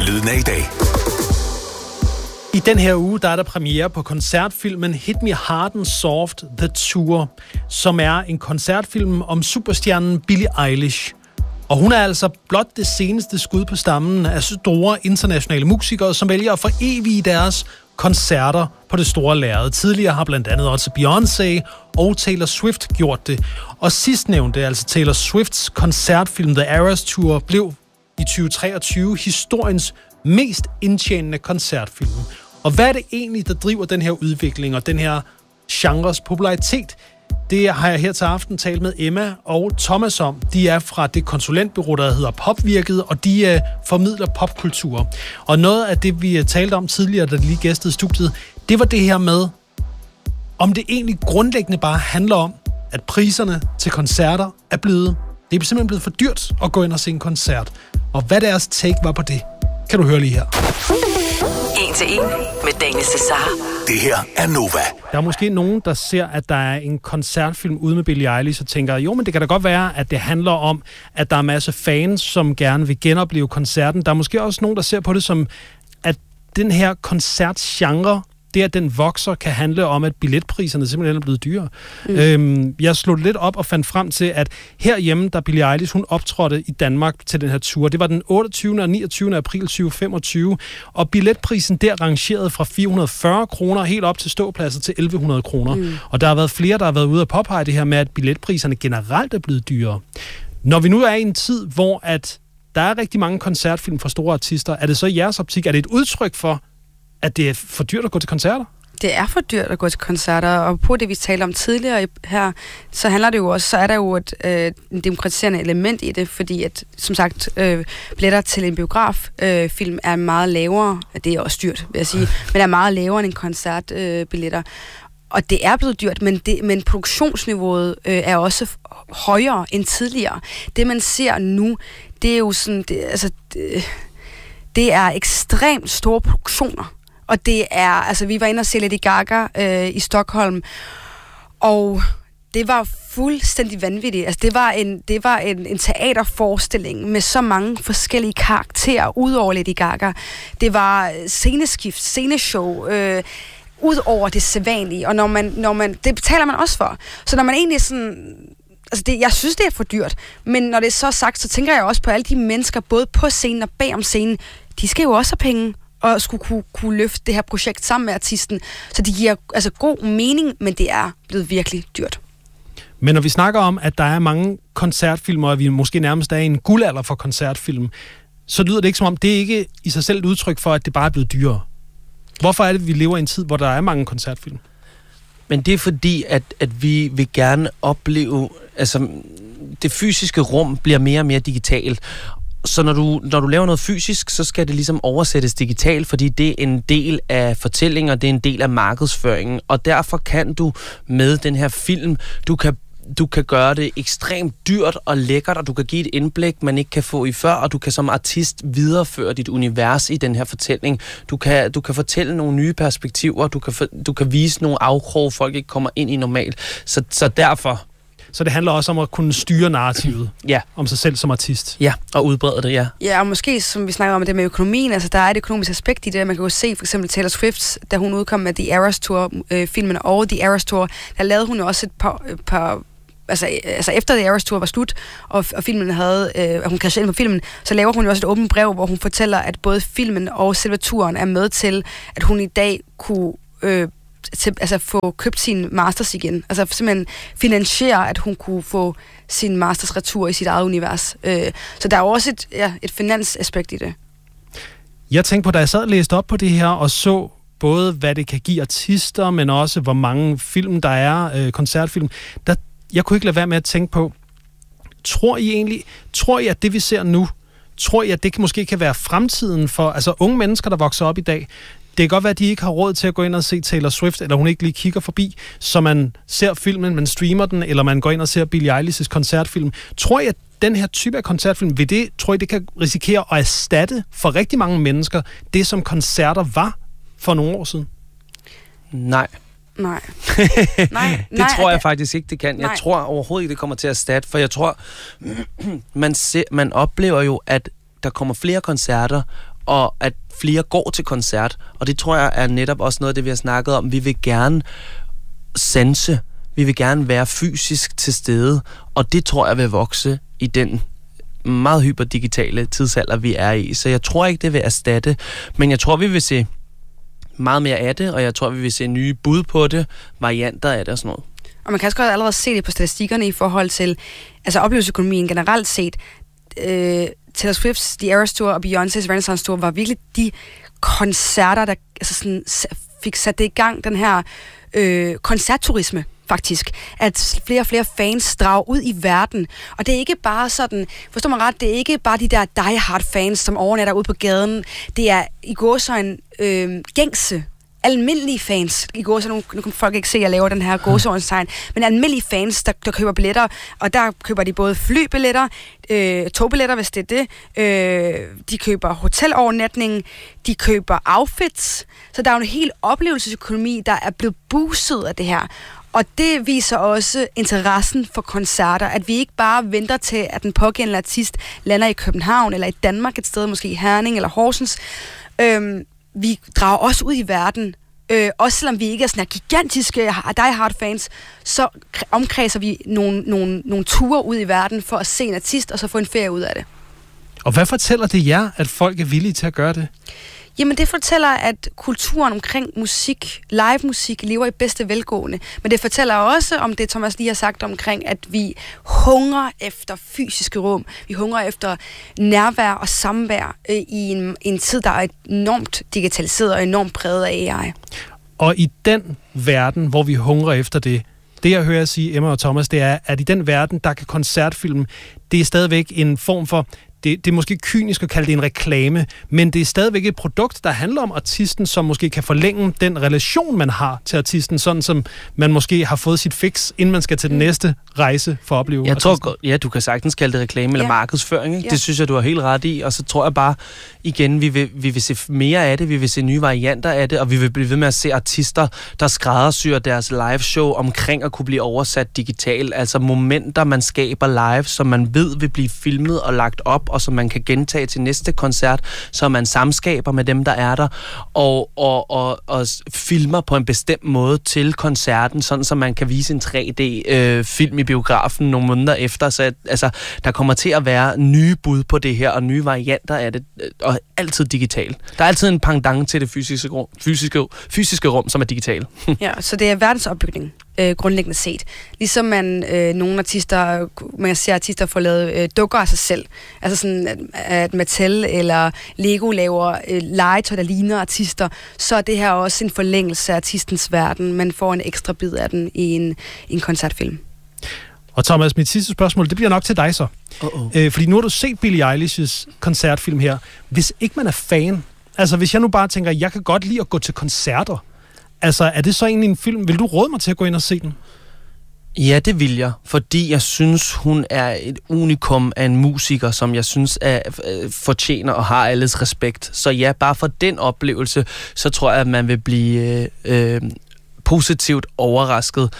Lyden af i dag. I den her uge, der er der premiere på koncertfilmen Hit Me Hard and Soft, The Tour, som er en koncertfilm om superstjernen Billie Eilish. Og hun er altså blot det seneste skud på stammen af store internationale musikere, som vælger at forevige deres koncerter på det store lærred. Tidligere har blandt andet også Beyoncé og Taylor Swift gjort det. Og sidstnævnte, altså Taylor Swifts koncertfilm The Eras Tour, blev i 2023 historiens mest indtjenende koncertfilm. Og hvad er det egentlig, der driver den her udvikling og den her genres popularitet? Det har jeg her til aften talt med Emma og Thomas om. De er fra det konsulentbureau, der hedder Popvirket, og de formidler popkultur. Og noget af det, vi talte om tidligere, da de lige gæstede studiet, det var det her med, om det egentlig grundlæggende bare handler om, at priserne til koncerter er blevet, det er simpelthen blevet for dyrt at gå ind og se en koncert. Og hvad deres take var på det, kan du høre lige her. 1 til 1 med Daniel Cesar. Det her er Nova. Der er måske nogen, der ser, at der er en koncertfilm ude med Billie Eilish og tænker, jo, men det kan da godt være, at det handler om, at der er masser af fans, som gerne vil genopleve koncerten. Der er måske også nogen, der ser på det som, at den her koncertgenre, det at den vokser, kan handle om, at billetpriserne simpelthen er blevet dyre. Jeg slog lidt op og fandt frem til, at herhjemme, da Billie Eilish, hun optrådte i Danmark til den her tur, det var den 28. og 29. april 2025, og billetprisen der rangerede fra 440 kroner helt op til ståpladser til 1100 kroner. Og der har været flere, der har været ude at påpege det her med, at billetpriserne generelt er blevet dyrere. Når vi nu er i en tid, hvor at der er rigtig mange koncertfilm fra store artister, er det så i jeres optik, er det et udtryk for, at det er for dyrt at gå til koncerter? Det er for dyrt at gå til koncerter, og på det, vi talte om tidligere her, så handler det jo også, så er der jo et demokratiserende element i det, fordi at, som sagt, billetter til en biograffilm er meget lavere, det er også dyrt, vil jeg sige, men er meget lavere end en koncertbilletter. Og det er blevet dyrt, men produktionsniveauet er også højere end tidligere. Det, man ser nu, det er jo sådan, det er ekstremt store produktioner. Og det er, altså vi var inde og se Lady Gaga i Stockholm, og det var fuldstændig vanvittigt. Altså det var en teaterforestilling med så mange forskellige karakterer ud over Lady Gaga. Det var sceneskift, sceneshow, ud over det sædvanlige, og når man det betaler man også for. Så når man egentlig sådan, altså jeg synes, det er for dyrt, men når det er så sagt, så tænker jeg også på alle de mennesker, både på scenen og bag om scenen, de skal jo også have penge, og skulle kunne løfte det her projekt sammen med artisten. Så det giver altså god mening, men det er blevet virkelig dyrt. Men når vi snakker om, at der er mange koncertfilmer, og vi måske nærmest er i en guldalder for koncertfilm, så lyder det ikke som om, det er ikke i sig selv et udtryk for, at det bare er blevet dyrere. Hvorfor er det, vi lever i en tid, hvor der er mange koncertfilm? Men det er fordi, at vi vil gerne opleve, altså det fysiske rum bliver mere og mere digitalt. Så når du laver noget fysisk, så skal det ligesom oversættes digitalt, fordi det er en del af fortællinger, det er en del af markedsføringen, og derfor kan du med den her film, du kan gøre det ekstremt dyrt og lækkert, og du kan give et indblik, man ikke kan få i før, og du kan som artist videreføre dit univers i den her fortælling. Du kan fortælle nogle nye perspektiver, du kan vise nogle afkrog, folk ikke kommer ind i normalt. Så derfor... Så det handler også om at kunne styre narrativet om sig selv som artist. Ja, og udbrede det, ja. Ja, og måske, som vi snakker om det med økonomien, altså der er et økonomisk aspekt i det. Man kan jo se for eksempel Taylor Swift, da hun udkom med The Eras Tour-filmen og The Eras Tour, der lavede hun jo også et par altså efter The Eras Tour var slut, og filmen havde, hun krasede ind på filmen, så laver hun jo også et åbent brev, hvor hun fortæller, at både filmen og selve turen er med til, at hun i dag kunne få købt sin masters igen. Altså simpelthen finansiere, at hun kunne få sin masters retur i sit eget univers. Så der er jo også et finansaspekt i det. Jeg tænkte på, da jeg sad og læste op på det her, og så både, hvad det kan give artister, men også, hvor mange film der er, koncertfilm, jeg kunne ikke lade være med at tænke på, tror I, at det vi ser nu, tror I, at det måske kan være fremtiden for altså unge mennesker, der vokser op i dag? Det kan godt være, at de ikke har råd til at gå ind og se Taylor Swift, eller hun ikke lige kigger forbi, så man ser filmen, man streamer den, eller man går ind og ser Billie Eilish's koncertfilm. Tror I, at den her type af koncertfilm, tror I, det kan risikere at erstatte for rigtig mange mennesker det, som koncerter var for nogle år siden? Nej. Det tror jeg faktisk ikke, det kan. Jeg tror overhovedet ikke, det kommer til at erstatte, for jeg tror, man oplever jo, at der kommer flere koncerter, og at flere går til koncert. Og det tror jeg er netop også noget af det, vi har snakket om. Vi vil gerne sanse, vi vil gerne være fysisk til stede, og det tror jeg vil vokse i den meget hyperdigitale tidsalder, vi er i. Så jeg tror ikke, det vil erstatte, men jeg tror, vi vil se meget mere af det, og jeg tror, vi vil se nye bud på det, varianter af det og sådan noget. Og man kan også allerede se det på statistikkerne i forhold til altså oplevelsesøkonomien generelt set. Taylor Swift's The Eras Tour og Beyoncé's Renaissance Tour var virkelig de koncerter, der altså sådan, fik sat det i gang, den her koncertturisme, faktisk. At flere og flere fans drager ud i verden. Og det er ikke bare sådan, forstår man ret, det er ikke bare de der die-hard fans, som overnatter ude på gaden. Det er i gåseøjne gængse, almindelige fans. I gåseøjne, nu kan folk ikke se, at jeg laver den her gåseøjnestegn, men almindelige fans, der køber billetter, og der køber de både flybilletter, togbilletter, hvis det er det, de køber hotelovernatning, de køber outfits, så der er jo en hel oplevelsesøkonomi, der er blevet boostet af det her. Og det viser også interessen for koncerter, at vi ikke bare venter til, at den pågældende artist lander i København, eller i Danmark et sted, måske i Herning eller Horsens. Vi drager også ud i verden, også selvom vi ikke er sådan gigantiske die-hard fans, så omkredser vi nogle ture ud i verden for at se en artist, og så få en ferie ud af det. Og hvad fortæller det jer, at folk er villige til at gøre det? Jamen det fortæller, at kulturen omkring musik, live musik, lever i bedste velgående. Men det fortæller også om det, Thomas lige har sagt omkring, at vi hungrer efter fysiske rum. Vi hungrer efter nærvær og samvær i en tid, der er enormt digitaliseret og enormt præget af AI. Og i den verden, hvor vi hungrer efter det jeg hører jeg sige, Emma og Thomas, det er, at i den verden, der kan koncertfilm, det er stadigvæk en form for det er måske kynisk at kalde det en reklame, men det er stadigvæk et produkt, der handler om artisten, som måske kan forlænge den relation, man har til artisten, sådan som man måske har fået sit fix, inden man skal til den næste rejse for at opleve. Jeg tror, du kan sagtens kalde det reklame eller markedsføring. Ikke? Ja. Det synes jeg, du har helt ret i. Og så tror jeg bare, igen, vi vil se mere af det, vi vil se nye varianter af det, og vi vil blive ved med at se artister, der skræddersyrer deres liveshow omkring at kunne blive oversat digitalt. Altså momenter, man skaber live, som man ved vil blive filmet og lagt op, og som man kan gentage til næste koncert, så man samskaber med dem, der er der, og filmer på en bestemt måde til koncerten, sådan så man kan vise en 3D-film i biografen nogle måneder efter. Så altså, der kommer til at være nye bud på det her, og nye varianter af det, og altid digitalt. Der er altid en pendant til det fysiske rum, som er digitalt. Ja, så det er verdensopbygning. Grundlæggende set. Ligesom nogle artister, man ser artister får lavet dukker af sig selv. Altså sådan, at Mattel eller Lego laver legetøj, der ligner artister, så er det her også en forlængelse af artistens verden. Man får en ekstra bid af den i en koncertfilm. Og Thomas, mit sidste spørgsmål, det bliver nok til dig så. Fordi nu har du set Billie Eilish's koncertfilm her. Hvis ikke man er fan, altså hvis jeg nu bare tænker, jeg kan godt lide at gå til koncerter, altså, er det så egentlig en film? Vil du råde mig til at gå ind og se den? Ja, det vil jeg, fordi jeg synes, hun er et unikum af en musiker, som jeg synes fortjener og har alles respekt. Så ja, bare for den oplevelse, så tror jeg, at man vil blive positivt overrasket.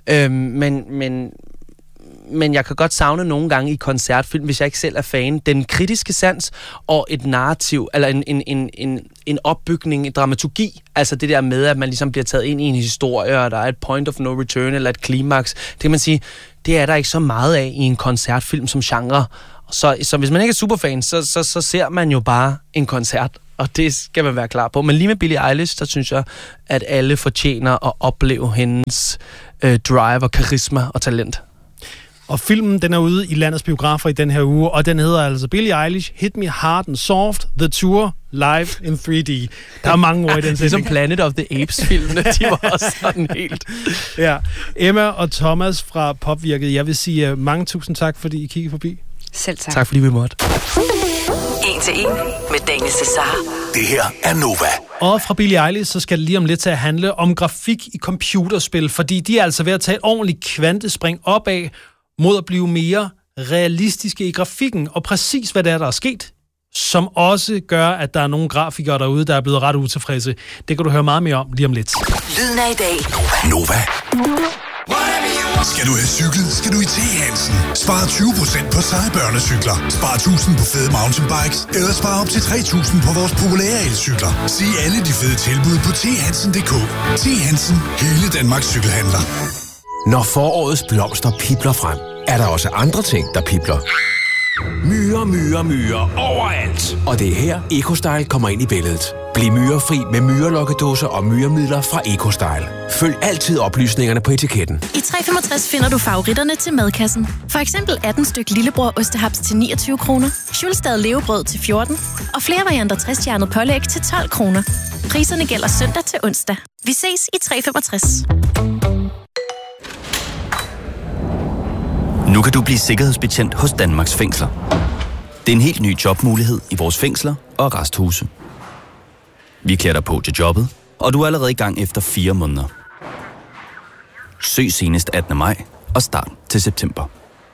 Men jeg kan godt savne nogle gange i koncertfilm, hvis jeg ikke selv er fan, den kritiske sans og et narrativ, eller en opbygning, en dramaturgi. Altså det der med, at man ligesom bliver taget ind i en historie, og der er et point of no return, eller et klimaks. Det kan man sige, det er der ikke så meget af i en koncertfilm som genre. Så hvis man ikke er superfan, så ser man jo bare en koncert, og det skal man være klar på. Men lige med Billie Eilish, så synes jeg, at alle fortjener at opleve hendes drive og karisma og talent. Og filmen, den er ude i landets biografer i den her uge, og den hedder altså Billie Eilish, Hit Me Hard and Soft, The Tour, Live in 3D. Der er mange ord i den sætning. Ligesom Planet of the Apes-filmene, de var også sådan helt. Ja. Emma og Thomas fra Popvirket, jeg vil sige mange tusind tak, fordi I kiggede forbi. Selv tak. Tak fordi vi måtte. 1 til 1 med Daniel Cesar. Det her er Nova. Og fra Billie Eilish, så skal det lige om lidt til at handle om grafik i computerspil, fordi de er altså ved at tage et ordentligt kvantespring opad, mod at blive mere realistiske i grafikken, og præcis hvad det er, der er sket, som også gør, at der er nogle grafikere derude, der er blevet ret utilfredse. Det kan du høre meget mere om lige om lidt. Lyden af i dag. Nova. Skal du have cykel, skal du i T. Hansen. Spar 20% på seje børnecykler. Spar 1000 på fede mountainbikes. Eller spar op til 3000 på vores populære elcykler. Se alle de fede tilbud på thansen.dk. T. Hansen. Hele Danmarks cykelhandler. Når forårets blomster pibler frem, er der også andre ting, der pibler. Myrer overalt. Og det er her, EcoStyle kommer ind i billedet. Bliv myrefri med myrelokkedåser og myremidler fra EcoStyle. Følg altid oplysningerne på etiketten. I 365 finder du favoritterne til madkassen. For eksempel 18 styk lillebror ostehaps til 29 kroner, Schulstad levebrød til 14 og flere varianter 60-stjernet pålæg til 12 kroner. Priserne gælder søndag til onsdag. Vi ses i 365. Nu kan du blive sikkerhedsbetjent hos Danmarks Fængsler. Det er en helt ny jobmulighed i vores fængsler og arresthuse. Vi klæder dig på til jobbet, og du er allerede i gang efter 4 måneder. Søg senest 18. maj og start til september.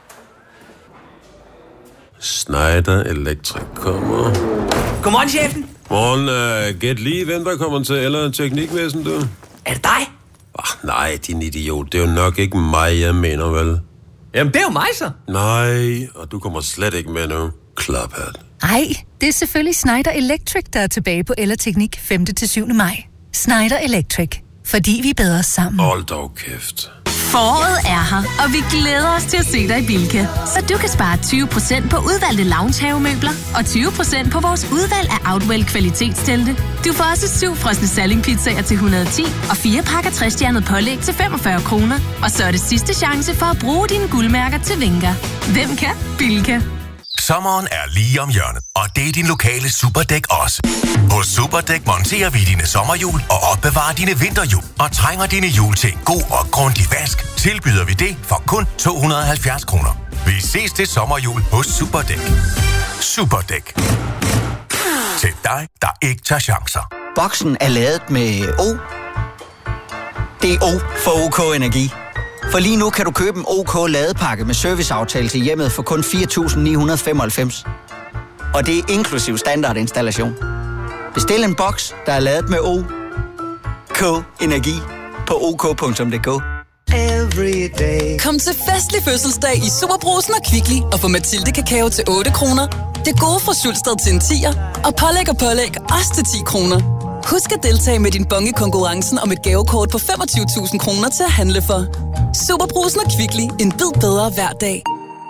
Schneider Electric kommer. Godmorgen, chefen. Morgen, gæt lige, hvem der kommer til eller teknikvæsen, du? Er det dig? Nej, din idiot. Det er jo nok ikke mig, jeg mener, vel? Jamen, det er jo mig, så. Nej, og du kommer slet ikke med nu. Klaphat. Ej, det er selvfølgelig Schneider Electric, der er tilbage på Ellerteknik 5. til 7. maj. Schneider Electric. Fordi vi er bedre sammen. Hold dog kæft. Foråret er her, og vi glæder os til at se dig i Bilka. Så du kan spare 20% på udvalgte loungehavemøbler og 20% på vores udvalg af Outwell kvalitetstelte. Du får også 7 frosne salingpizzaer til 110 og 4 pakker 60-stjernet pålæg til 45 kroner. Og så er det sidste chance for at bruge dine guldmærker til Vinker. Hvem kan? Bilka. Sommeren er lige om hjørnet, og det er din lokale Superdæk også. Hos Superdæk monterer vi dine sommerhjul og opbevarer dine vinterhjul. Og trænger dine hjul til en god og grundig vask, tilbyder vi det for kun 270 kroner. Vi ses til sommerhjul hos Superdæk. Superdæk. Til dig, der ikke tager chancer. Boksen er lavet med O. Det er O for OK Energi. For lige nu kan du købe en OK ladepakke med serviceaftale til hjemmet for kun 4.995. Og det er inklusiv standardinstallation. Bestil en boks, der er lavet med OK Energi på OK.dk. Kom til festlig fødselsdag i Superbrugsen og Kvickly og få Mathilde kakao til 8 kroner. Det gode fra Schulstad til en 10'er og pålæg også til 10 kroner. Husk at deltage med din bon i konkurrencen om et gavekort på 25.000 kroner til at handle for. Superbrugsen og Kvickly. En bid bedre hver dag.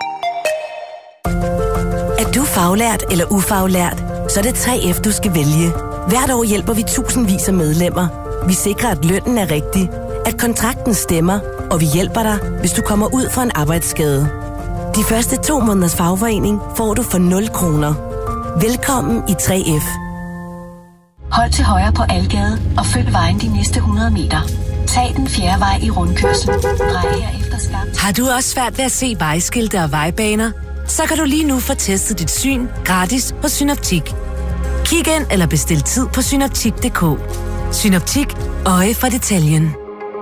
Er du faglært eller ufaglært, så er det 3F, du skal vælge. Hvert år hjælper vi tusindvis af medlemmer. Vi sikrer, at lønnen er rigtig, at kontrakten stemmer, og vi hjælper dig, hvis du kommer ud for en arbejdsskade. De første 2 måneders fagforening får du for 0 kroner. Velkommen i 3F. Hold til højre på Algade og følg vejen de næste 100 meter. Tag den 4. vej i rundkørslen. Drej herefter skarpt. Har du også svært ved at se vejskilte og vejbaner? Så kan du lige nu få testet dit syn gratis hos Synoptik. Kig ind eller bestil tid på synoptik.dk. Synoptik. Øje for detaljen.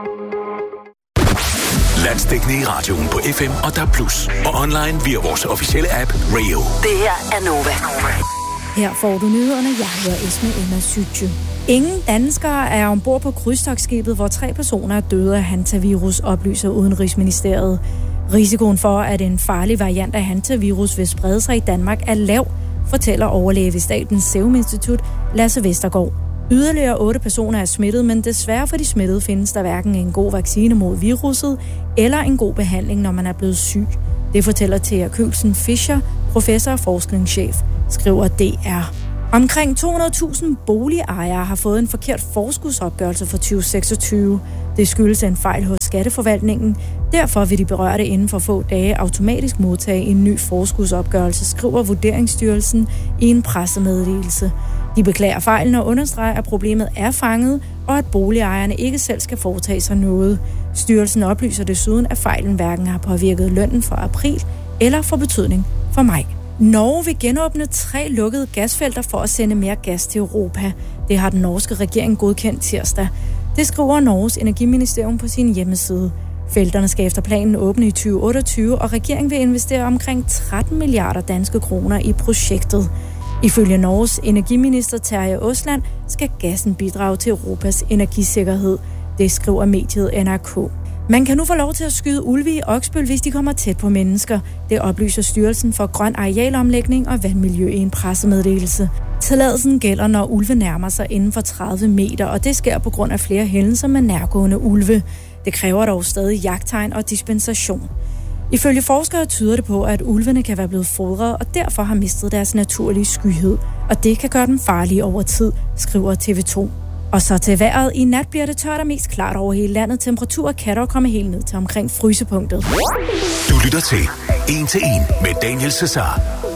Landsdækkende i radioen på FM og DAB+. Og online via vores officielle app Radio. Det her er Nova. Her får du nyhederne. Jeg hedder Esme Emma Sytje. Ingen danskere er ombord på krydstogtskibet, hvor 3 personer er døde af hantavirus, oplyser Udenrigsministeriet. Risikoen for, at en farlig variant af hantavirus vil sprede sig i Danmark, er lav, fortæller overlæge ved Statens Serum Institut, Lasse Vestergaard. Yderligere 8 personer er smittet, men desværre for de smittede findes der hverken en god vaccine mod viruset eller en god behandling, når man er blevet syg. Det fortæller Thea Kølsen Fischer, professor og forskningschef, skriver DR. Omkring 200.000 boligejere har fået en forkert forskudsopgørelse for 2026. Det skyldes en fejl hos Skatteforvaltningen. Derfor vil de berørte inden for få dage automatisk modtage en ny forskudsopgørelse, skriver Vurderingsstyrelsen i en pressemeddelelse. De beklager fejlen og understreger, at problemet er fanget, og at boligejerne ikke selv skal foretage sig noget. Styrelsen oplyser desuden, at fejlen hverken har påvirket lønnen for april eller for betydning for maj. Norge vil genåbne 3 lukkede gasfelter for at sende mere gas til Europa. Det har den norske regering godkendt tirsdag. Det skriver Norges energiministerium på sin hjemmeside. Felterne skal efter planen åbne i 2028, og regeringen vil investere omkring 13 milliarder danske kroner i projektet. Ifølge Norges energiminister Terje Aasland skal gassen bidrage til Europas energisikkerhed. Det skriver mediet NRK. Man kan nu få lov til at skyde ulve i Oksbøl, hvis de kommer tæt på mennesker. Det oplyser Styrelsen for Grøn Arealomlægning og Vandmiljø i en pressemeddelelse. Tilladelsen gælder, når ulve nærmer sig inden for 30 meter, og det sker på grund af flere hændelser med nærgående ulve. Det kræver dog stadig jagttegn og dispensation. Ifølge forskere tyder det på, at ulvene kan være blevet fodret og derfor har mistet deres naturlige skyhed, og det kan gøre dem farlige over tid, skriver TV2. Og så til vejret. I nat bliver det tørt og mest klart over hele landet. Temperaturer kan dog komme helt ned til omkring frysepunktet. Du lytter til 1 til 1 med Daniel Cesar.